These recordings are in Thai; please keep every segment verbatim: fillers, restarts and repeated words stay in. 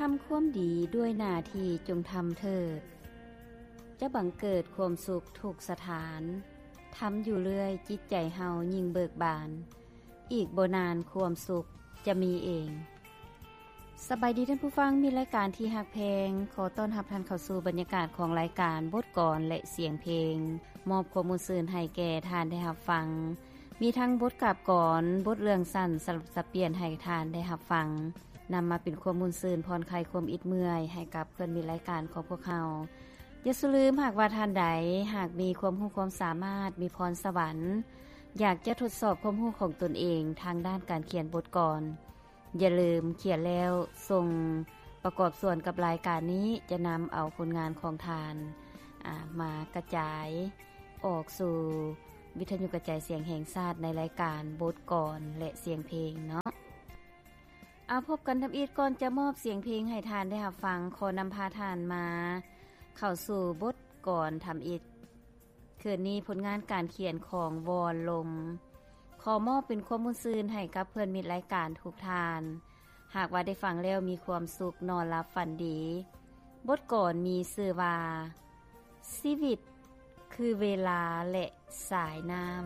ำความดีด้วยหน้าที่จงทำเถิดจะบังเกิดความสุขทุกสถานทำอยู่เรื่อยจิตใจเฮายิ่งเบิกบานอีกบ่นานความสุขจะมีเองสบายดีท่านผู้ฟังมีรายการที่ฮักเพลงขอต้อนรับท่านเข้าสู่บรรยากาศของรายการบทกลอนและเสียงเพลงมอบข้อมูลสื่นให้แก่ท่านได้รับฟังมีทั้งบทกาบกลอนบทเรื่องสั้นสลับสับเปลี่ยนให้ท่านได้รับฟังนำมาเป็นข้อมูลสื่นผ่อนคลายความอิดเมื่อยให้กับเพื่อนมีรายการของพวกเราอย่าสุลืมหากว่าท่านใดหากมีความรู้ความสามารถมีพรสวรรค์อยากจะทดสอบความรู้ของตนเองทางด้านการเขียนบทกลอนอย่าลืมเขียนแล้วส่งประกอบส่วนกับรายการนี้จะนำเอาผลงานของทานมากระจายออกสู่วิทยุกระจายเสียงแห่งชาติในรายการบทกลอนและเสียงเพลงเนาะเอาพบกันทำอีกก่อนจะมอบเสียงเพลงให้ทานได้รับฟังขอนำพาทานมาเข้าสู่บทกลอนทำอีกคืนนี้ผลงานการเขียนของวอนลมขอมอบเป็นข้อมูลซื่นให้กับเพื่อนมิตรรายการทุกทานหากว่าได้ฟังแล้วมีความสุขนอนหลับฝันดีบทกลอนมีชื่อว่าชีวิตคือเวลาและสายน้ำ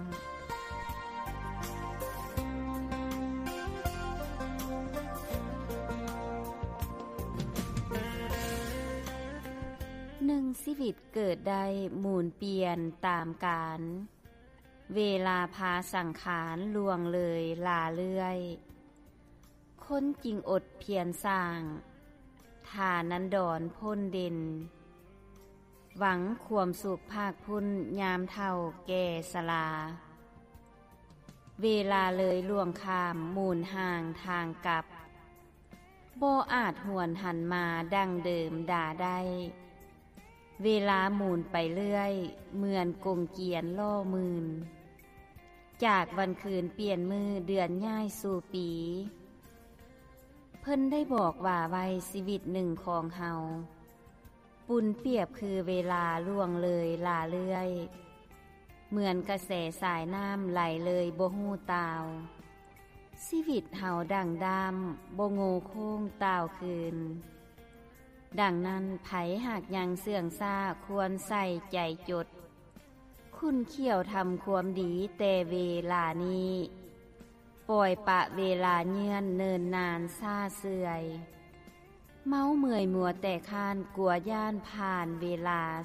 หนึ่งชีวิตเกิดได้หมุนเปลี่ยนตามกาลเวลาพาสังขารล่วงเลยลาเลื่อยคนจริงอดเพียรสร้างฐานันดรพ้นเด่นหวังความสุขภาคพุ่นยามเท่าแก่สลาเวลาเลยล่วงข้ามมูลห่างทางกลับบ่อาจหวนหันมาดังเดิมด่าได้เวลาหมุนไปเรื่อยเหมือนกงเกียนล่อมืนจากวันคืนเปลี่ยนมือเดือนย่ายสู่ปีเพิ่นได้บอกว่าไว้ชีวิตหนึ่งของเฮาปุ่นเปรียบคือเวลาล่วงเลยลาเลื่อยเหมือนกระแสสายน้ำไหลเลยบ่ฮู้ตาวชีวิตเฮาดังดำบ่โง่โค้งตาวคืนดังนั้นไผหากยังเสื่องซ่าควรใส่ใจจดคุณเขี่ยวทำความดีแต่เวลานี้ปล่อยปะเวลาเยื่อนเนินนานซ่าเสื่อยเมาเมื่อยมัวแต่คานกลัวย่านผ่านเวลา